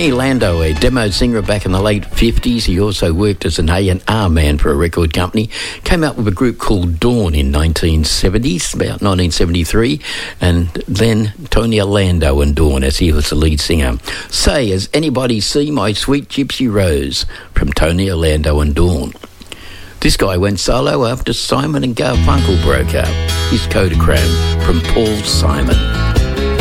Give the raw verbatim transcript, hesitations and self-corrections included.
Tony Lando, a demo singer back in the late fifties. He also worked as an A and R man for a record company. Came out with a group called Dawn in nineteen seventies, about nineteen seventy-three. And then Tony Lando and Dawn, as he was the lead singer. Say, has anybody seen my sweet gypsy rose? From Tony Lando and Dawn. This guy went solo after Simon and Garfunkel broke up. Here's Kodachrome from Paul Simon.